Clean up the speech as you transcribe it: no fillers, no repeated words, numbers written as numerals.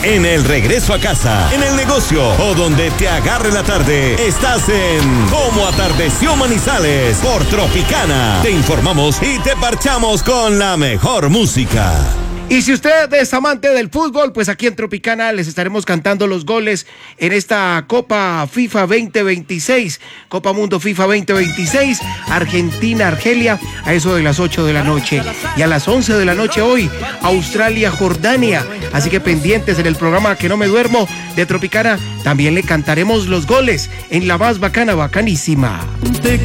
En el regreso a casa, en el negocio o donde te agarre la tarde, estás en Cómo Atardeció Manizales por Tropicana. Te informamos y te parchamos con la mejor música. Y si usted es amante del fútbol, pues aquí en Tropicana les estaremos cantando los goles en esta Copa FIFA 2026, Copa Mundo FIFA 2026, Argentina-Argelia, a eso de las 8 de la noche. Y a las 11 de la noche hoy, Australia-Jordania. Así que pendientes en el programa Que No Me Duermo de Tropicana, también le cantaremos los goles en la más bacana, bacanísima.